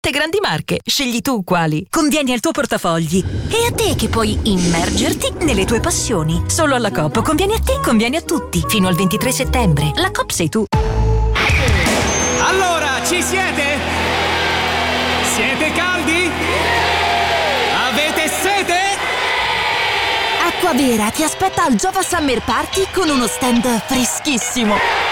7 grandi marche. Scegli tu quali. Convieni al tuo portafogli. E a te che puoi immergerti nelle tue passioni. Solo alla Coop. Convieni a te, convieni a tutti. Fino al 23 settembre. La Coop sei tu. Allora, ci siete? Siete caldi? Avete sete? Acquavera ti aspetta al Jova Summer Party con uno stand freschissimo.